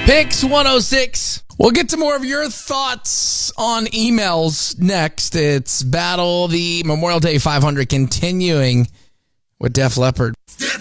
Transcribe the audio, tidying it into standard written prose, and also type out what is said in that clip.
Picks 106. We'll get to more of your thoughts on emails next. It's Battle the Memorial Day 500 continuing with Def Leppard.